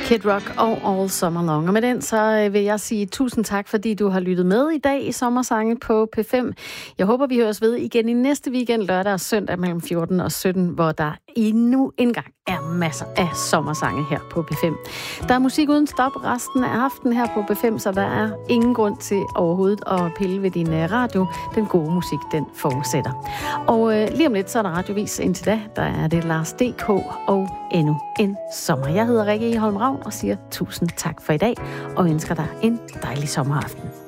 Kid Rock og All Summer Long. Og med den så vil jeg sige tusind tak, fordi du har lyttet med i dag i Sommersange på P5. Jeg håber, vi høres ved igen i næste weekend, lørdag og søndag mellem 14 og 17, hvor der endnu en gang er masser af sommersange her på P5. Der er musik uden stop resten af aftenen her på P5, så der er ingen grund til overhovedet at pille ved din radio. Den gode musik, den fortsætter. Og lige om lidt, så er der radiovis. Indtil da, der er det Lars DK og endnu en sommer. Jeg hedder Rikke Holm Ravn og siger tusind tak for i dag, og ønsker dig en dejlig sommeraften.